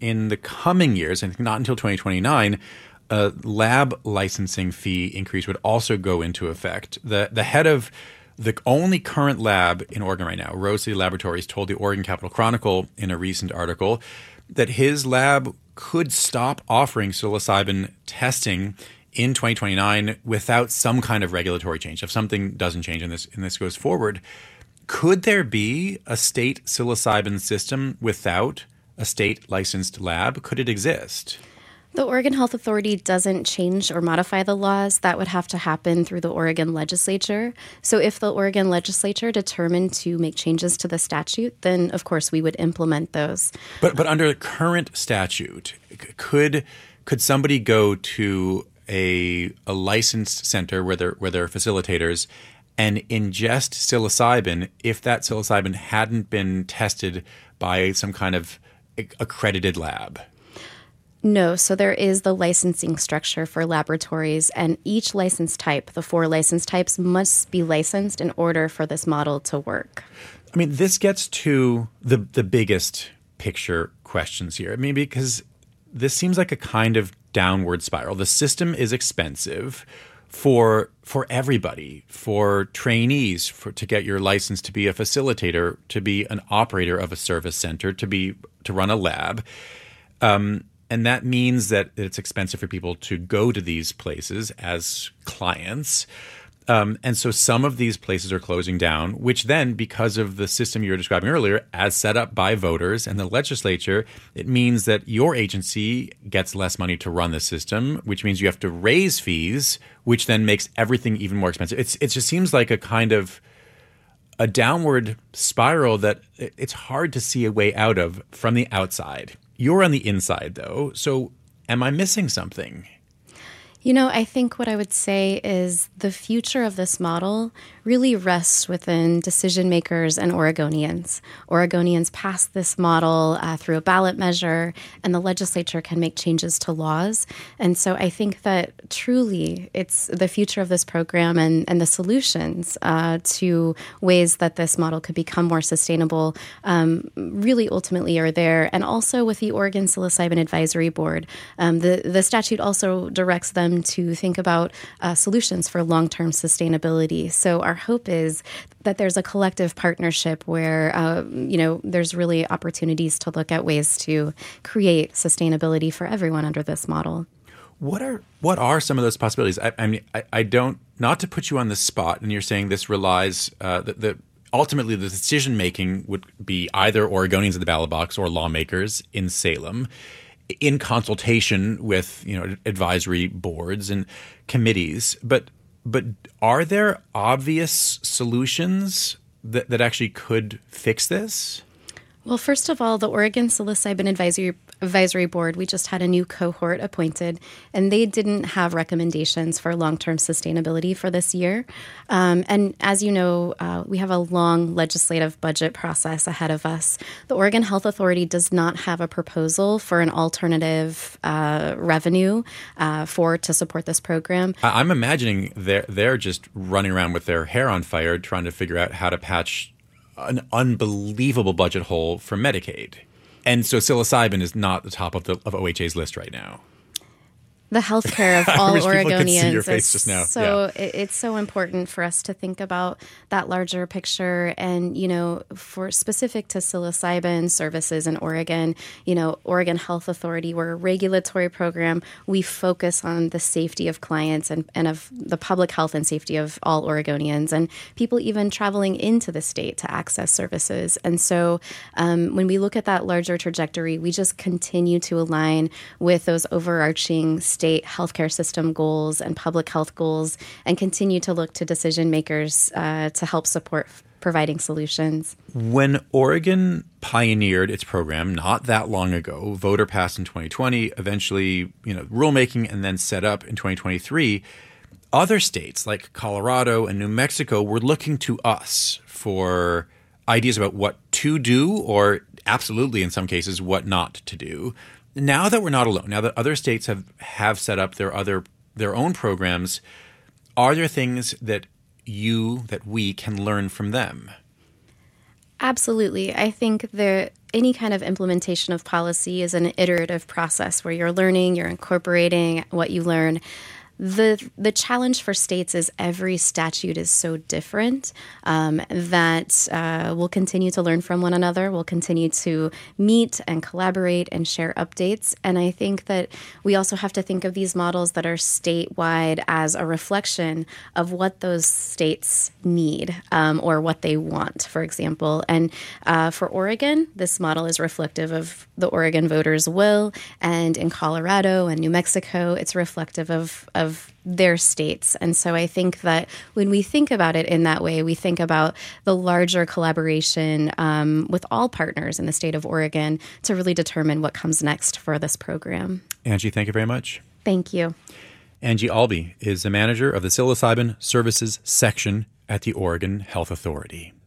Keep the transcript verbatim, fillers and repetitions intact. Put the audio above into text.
in the coming years, and not until twenty twenty-nine, a lab licensing fee increase would also go into effect. The the head of the only current lab in Oregon right now, Rose City Laboratories, told the Oregon Capital Chronicle in a recent article that his lab could stop offering psilocybin testing in twenty twenty-nine without some kind of regulatory change. If something doesn't change and this and this goes forward, could there be a state psilocybin system without a state licensed lab? Could it exist? The Oregon Health Authority doesn't change or modify the laws. That would have to happen through the Oregon legislature. So if the Oregon legislature determined to make changes to the statute, then of course we would implement those. But but under the current statute, could could somebody go to a a licensed center where there where there are facilitators and ingest psilocybin if that psilocybin hadn't been tested by some kind of accredited lab? No, so there is the licensing structure for laboratories, and each license type, the four license types, must be licensed in order for this model to work. I mean, this gets to the the biggest picture questions here. I mean, because this seems like a kind of downward spiral. The system is expensive for for everybody, for trainees, for to get your license to be a facilitator, to be an operator of a service center, to be to run a lab. Um, And that means that it's expensive for people to go to these places as clients. Um, and so some of these places are closing down, which then, because of the system you were describing earlier, as set up by voters and the legislature, it means that your agency gets less money to run the system, which means you have to raise fees, which then makes everything even more expensive. It's, it just seems like a kind of a downward spiral that it's hard to see a way out of from the outside. You're on the inside, though. So am I missing something? You know, I think what I would say is the future of this model really rests within decision makers and Oregonians. Oregonians pass this model uh, through a ballot measure, and the legislature can make changes to laws. And so I think that truly it's the future of this program and, and the solutions uh, to ways that this model could become more sustainable um, really ultimately are there. And also with the Oregon Psilocybin Advisory Board, um, the, the statute also directs them to think about uh, solutions for long-term sustainability. So our hope is that there's a collective partnership where, uh, you know, there's really opportunities to look at ways to create sustainability for everyone under this model. What are what are some of those possibilities? I, I mean, I, I don't, not to put you on the spot, and you're saying this relies, uh, the, the ultimately the decision making would be either Oregonians at the ballot box or lawmakers in Salem, in consultation with, you know, advisory boards and committees. But but are there obvious solutions that, that actually could fix this? Well, first of all, the Oregon Psilocybin Advisory Advisory Board, we just had a new cohort appointed, and they didn't have recommendations for long-term sustainability for this year. Um, and as you know, uh, we have a long legislative budget process ahead of us. The Oregon Health Authority does not have a proposal for an alternative uh, revenue uh, for to support this program. I'm imagining they're, they're just running around with their hair on fire trying to figure out how to patch an unbelievable budget hole for Medicaid. And so psilocybin is not the top of the of O H A's list right now. The healthcare of all Oregonians your face just now. So yeah. it, it's so important for us to think about that larger picture. And, you know, for specific to psilocybin services in Oregon, you know, Oregon Health Authority, we're a regulatory program. We focus on the safety of clients and, and of the public health and safety of all Oregonians and people even traveling into the state to access services. And so um, when we look at that larger trajectory, we just continue to align with those overarching state healthcare system goals and public health goals and continue to look to decision makers uh, to help support f- providing solutions. When Oregon pioneered its program not that long ago, voter passed in twenty twenty, eventually, you know, rulemaking and then set up in twenty twenty-three, other states like Colorado and New Mexico were looking to us for ideas about what to do or absolutely in some cases what not to do. Now that we're not alone, now that other states have, have set up their other their own programs, are there things that you, that we can learn from them? Absolutely. I think that any kind of implementation of policy is an iterative process where you're learning, you're incorporating what you learn. The the challenge for states is every statute is so different um, that uh, we'll continue to learn from one another. We'll continue to meet and collaborate and share updates. And I think that we also have to think of these models that are statewide as a reflection of what those states need um, or what they want, for example. And uh, for Oregon, this model is reflective of the Oregon voters' will. And in Colorado and New Mexico, it's reflective of, of their states. And so I think that when we think about it in that way, we think about the larger collaboration um, with all partners in the state of Oregon to really determine what comes next for this program. Angie, thank you very much. Thank you. Angie Albee is the manager of the Psilocybin Services section at the Oregon Health Authority.